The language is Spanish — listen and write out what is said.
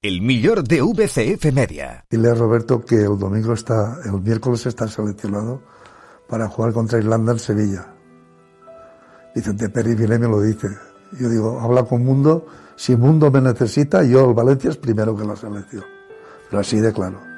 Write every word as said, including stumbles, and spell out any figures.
el millor de V C F Media. Dile a Roberto que el domingo está, el miércoles está seleccionado para jugar contra Irlanda en Sevilla. Vicente Pérez Vilé me lo dice. Yo digo, habla con Mundo, si Mundo me necesita, yo el Valencia es primero que la selección. Pero así de claro.